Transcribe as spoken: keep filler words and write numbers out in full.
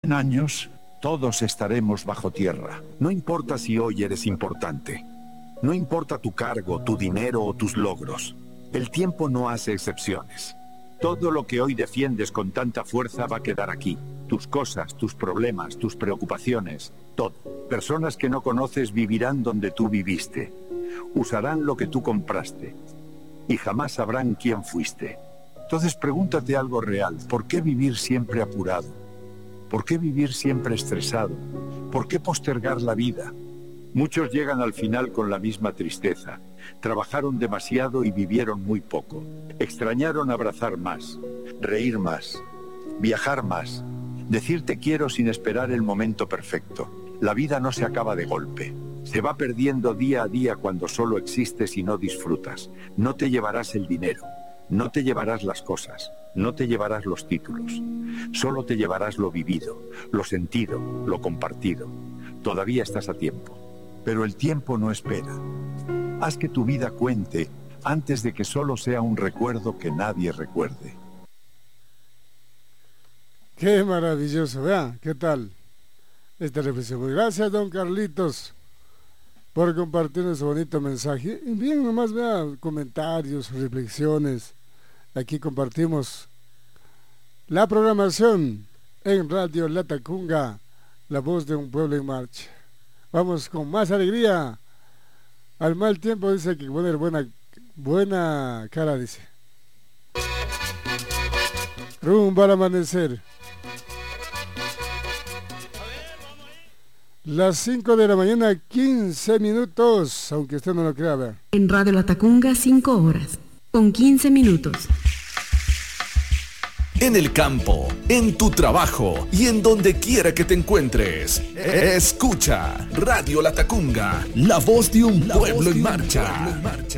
cien años, todos estaremos bajo tierra. No importa si hoy eres importante. No importa tu cargo, tu dinero o tus logros. El tiempo no hace excepciones. Todo lo que hoy defiendes con tanta fuerza va a quedar aquí. Tus cosas, tus problemas, tus preocupaciones, todo. Personas que no conoces vivirán donde tú viviste. Usarán lo que tú compraste. Y jamás sabrán quién fuiste. Entonces pregúntate algo real. ¿Por qué vivir siempre apurado? ¿Por qué vivir siempre estresado? ¿Por qué postergar la vida? Muchos llegan al final con la misma tristeza. Trabajaron demasiado y vivieron muy poco. Extrañaron abrazar más, reír más, viajar más, decir te quiero sin esperar el momento perfecto. La vida no se acaba de golpe. Se va perdiendo día a día cuando solo existes y no disfrutas. No te llevarás el dinero, no te llevarás las cosas, no te llevarás los títulos. Solo te llevarás lo vivido, lo sentido, lo compartido. Todavía estás a tiempo. Pero el tiempo no espera. Haz que tu vida cuente antes de que solo sea un recuerdo que nadie recuerde. Qué maravilloso, ¿verdad? ¿Qué tal esta reflexión? Gracias, don Carlitos, por compartirnos ese bonito mensaje. Y bien, nomás vea comentarios, reflexiones. Aquí compartimos la programación en Radio La Tacunga, la voz de un pueblo en marcha. Vamos con más alegría. Al mal tiempo dice que poner buena, buena cara, dice. Rumbo al amanecer. Las cinco de la mañana, quince minutos, aunque usted no lo crea, ver. En Radio La Tacunga, cinco horas, con quince minutos. En el campo, en tu trabajo y en donde quiera que te encuentres. Escucha Radio La Tacunga, la voz de un pueblo en marcha.